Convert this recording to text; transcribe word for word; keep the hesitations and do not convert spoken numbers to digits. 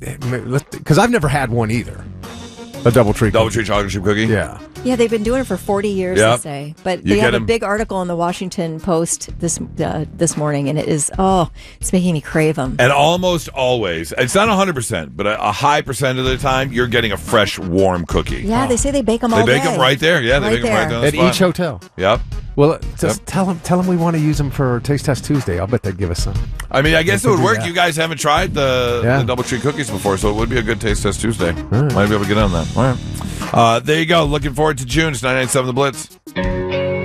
because I've never had one either. A DoubleTree Double cookie. Tree chocolate chip cookie? Yeah. Yeah, they've been doing it for forty years, Yep. they say. But You they get have a 'em- big article in the Washington Post this uh, this morning, and it is, oh, it's making me crave them. And almost always, it's not one hundred percent, but a, a high percent of the time, you're getting a fresh, warm cookie. Yeah, they say they bake them They all bake day. them right there. Yeah, they Right bake them right there on the At spot. each hotel. Yep. Well, just Yep. tell them tell them we want to use them for Taste Test Tuesday. I'll bet they'd give us some. I mean, I guess We it would could do work. that. You guys haven't tried the, Yeah. the Double Tree cookies before, so it would be a good Taste Test Tuesday. right. Might be able to get on that. All right. Uh, there you go. Looking forward to June. It's nine ninety-seven The Blitz.